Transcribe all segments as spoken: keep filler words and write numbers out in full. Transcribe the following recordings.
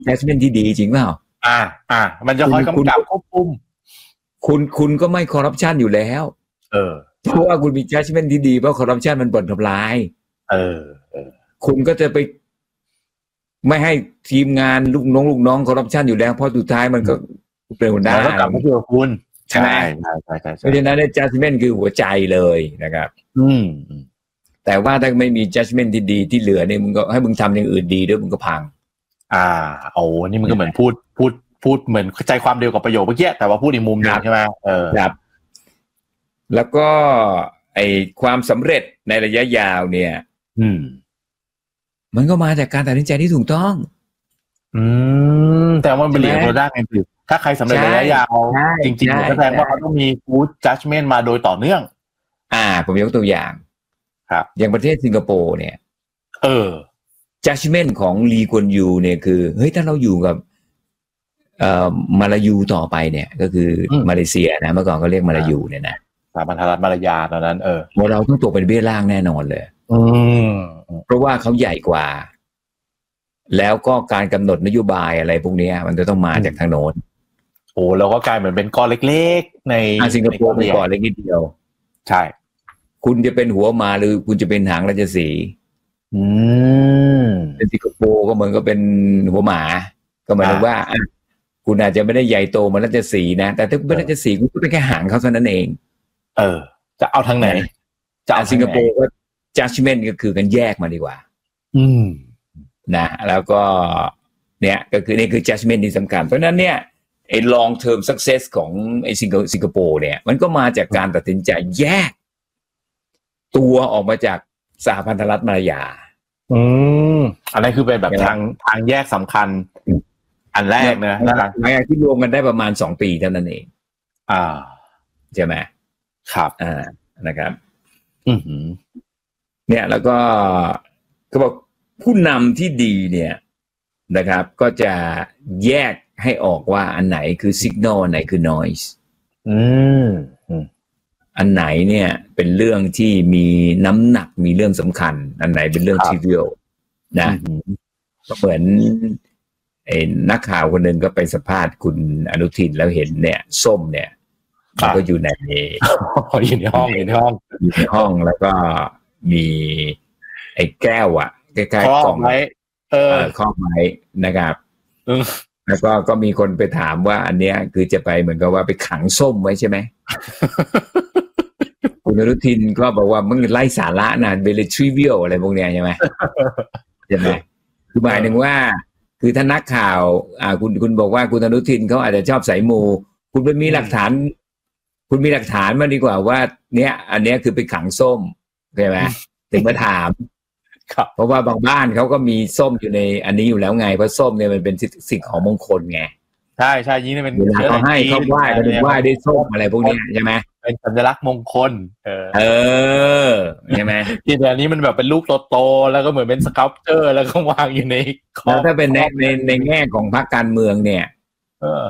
judgment ที่ดีจริงเปล่าอ่าอ่ามันจะคอยกำกับควบคุมคุณคุณก็ไม่คอร์รัปชันอยู่แล้วเออเพราะว่าคุณมี judgment ที่ดีเพราะคอร์รัปชันมันบ่อนทำลายเออเออคุณก็จะไปไม่ให้ทีมงานลูกน้องลูกน้องคอร์รัปชันอยู่แล้วเพราะสุดท้ายมันก็เป็นหัวหน้าแล้วกลับมาเกี่ยวคุณใช่ใช่ใช่ใช่เพราะฉะนั้น judgment คือหัวใจเลยนะครับอืมแต่ว่าถ้าไม่มี judgment ที่ดีที่เหลือเนี่ยมึงก็ให้มึงทำอย่างอื่นดีด้วยมึงก็พังอ่าโอ้นี่มันก็เหมือนพูดพูดพูดเหมือนใจความเดียวกับประโยคเมื่อกี้แต่ว่าพูดอีกมุมนึงใช่ไหมเออครับแล้วก็ไอ้ความสำเร็จในระยะยาวเนี่ยอืมมันก็มาจากการตัดสินใจที่ถูกต้องอืมแต่ว่ามันเป็นเหรียญโคด้าไงคือถ้าใครสำเร็จระยะยาวจริงๆก็แสดงว่าเขาต้องมี good judgment มาโดยต่อเนื่องอ่าผมยกตัวอย่างครับอย่างประเทศสิงคโปร์เนี่ยเออ judgment ของลีกวนยูเนี่ยคือเฮ้ยถ้าเราอยู่กับเอ่อมาลายูต่อไปเนี่ยก็คือมาเลเซียนะเมื่อก่อนเขาเรียกมาลายูเนี่ยนะสถาบันทรัฐมาลายาตอนนั้นเออเราต้องตกเป็นเบี้ยล่างแน่นอนเลยอืมเพราะว่าเขาใหญ่กว่าแล้วก็การกำหนดนโยบายอะไรพวกนี้มันจะต้องมาจากทางโน้นโอ้แล้วก็กลายเหมือนเป็นก้อนเล็กๆในสิงคโปร์เป็นก้อนเล็กนิดเดียวใช่คุณจะเป็นหัวมาหรือคุณจะเป็นหางราชสีห์อืมเป็นสิงคโปร์ก็เหมือนก็เป็นหัวหมาก็หมายถึงว่าคุณอาจจะไม่ได้ใหญ่โตเหมือนราชสีห์นะแต่ถ้าเป็นราชสีห์คุณก็เป็นแค่หางเขาเท่านั้นเองเออจะเอาทางไหนจะเอาสิงคโปร์ก็ judgment ก็คือกันแยกมาดีกว่าอืมนะแล้วก็เนี่ยก็คือนี่คือ judgment ที่สำคัญเพราะนั้นเนี่ยไอ้ long term success ของไอ้สิงคโปร์เนี่ยมันก็มาจากการตัดสินใจแยกตัวออกมาจากสหพันธรัฐมาลายาอืมอันนั้นคือเป็นแบบทางทางแยกสำคัญอันแรกนะหลังจากที่รวมกันได้ประมาณสองปีเท่านั้นเองอ่าใช่ไหมครับอ่านะครับอือเนี่ยแล้วก็เขาบอกผู้นำที่ดีเนี่ยนะครับก็จะแยกให้ออกว่าอันไหนคือ signal อันไหนคือ noise อืมอันไหนเนี่ยเป็นเรื่องที่มีน้ำหนักมีเรื่องสำคัญอันไหนเป็นเรื่อง trivial นะก็เหมือนไอ้นักข่าวคนหนึ่งก็ไปสัมภาษณ์คุณอนุทินแล้วเห็นเนี่ยส้มเนี่ยมันก็อยู่ในอยู่ในห้องอยู่ในห้องอยู่ในห้องแล้วก็มีไอ้แก้วอ่ะใกล้ๆกล่องไว้เออครอบไว้นะครับแล้วก็ก็มีคนไปถามว่าอันเนี้ยคือจะไปเหมือนกับว่าไปขังส้มไว้ใช่ไหม คุณอนุทินก็บอกว่ามึงไล่สาระนะเบลทริวิลอะไรพวกเนี้ยใช่ไหมใช่ไหมคือหมายถึงว่าคือถ้านักข่าวอ่าคุณคุณบอกว่าคุณอนุทินเขาอาจจะชอบสายมูคุณไม่มีหลักฐานคุณมีหลักฐานมาดีกว่าว่าเนี้ยอันเนี้ยคือไปขังส้มใช่ไหมถึงมาถามเพราะว่าบางบ้านเขาก็มีส้มอยู่ในอันนี้อยู่แล้วไงเพราะส้มเนี่ยมันเป็นสิ่งของมงคลไงใช่ใช่ยิ่งเป็นเวลาเขาให้เขาไหว้เขาไหว้ได้ส้มอะไรพวกนี้ใช่ไหมเป็นสัญลักษณ์มงคลเออเออใช่ไหมที่แต่อันนี้มันแบบเป็นลูกโตๆแล้วก็เหมือนเป็นสคัลปเจอร์แล้วก็วางอยู่ในแล้วถ้าเป็นในในในแง่ของพรรคการเมืองเนี่ยเออ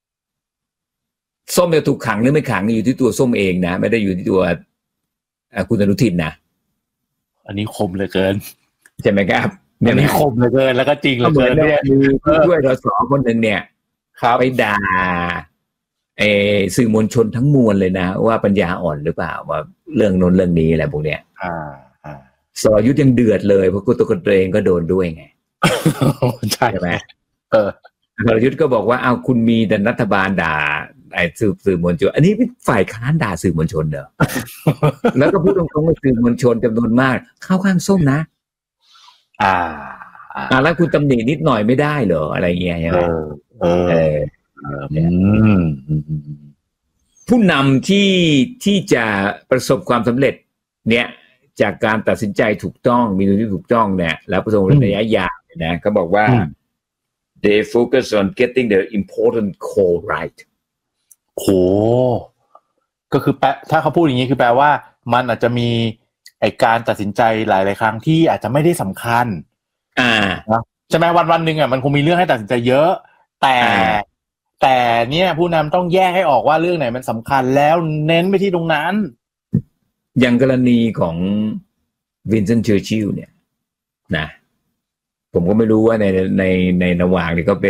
ส้มจะถูกขังหรือไม่ขังอยู่ที่ตัวส้มเองนะไม่ได้อยู่ที่ตัวคุณอนุทินนะอันนี้คมเหลือเกินใช่ไหมครับอันนี้คมเหลือเกินแล้วก็จริงเหลือเกินเนี่ยคือด้วยสสคนหนึ่งเนี่ยไปด่าไอ้สื่อมวลชนทั้งมวลเลยนะว่าปัญญาอ่อนหรือเปล่าว่าเรื่องโน้นเรื่องนี้อะไรพวกเนี้ยอ่าอ่าสรยุทธยังเดือดเลยเพราะกูตัวคนเองก็โดนด้วยไงใช่ไหมเออสรยุทธก็บอกว่าเอาคุณมีแต่รัฐบาลด่าไอ้สื่อสื่อมวลชนอันนี้เป็นฝ่ายค้านด่าสื่อมวลชนเหรอ แล้วก็พูดตรงๆว่าสื่อมวลชนจำนวนมากเข้าข้างส้มนะอ่าอ่าแล้วคุณตำหนินิดหน่อยไม่ได้เหรออะไรเงี้ยใช่ไหมเออเออผู้นำที่ที่จะประสบความสำเร็จเนี่ยจากการตัดสินใจถูกต้องมีตัวที่ถูกต้องเนี่ยแล้วประสบระยะยาวนะเขาบอกว่า they focus on getting the important call right โหก็คือแปลถ้าเขาพูดอย่างนี้คือแปลว่ามันอาจจะมีไอการตัดสินใจหลายๆครั้งที่อาจจะไม่ได้สำคัญอ่าใช่ไหมวันวันหนึ่งอ่ะมันคงมีเรื่องให้ตัดสินใจเยอะแต่แต่เนี่ยผู้นำต้องแยกให้ออกว่าเรื่องไหนมันสำคัญแล้วเน้นไปที่ตรงนั้นอย่างกรณีของวินสตัน เชอร์ชิลล์เนี่ยนะผมก็ไม่รู้ว่าในในในระหว่างนี้ก็เป็น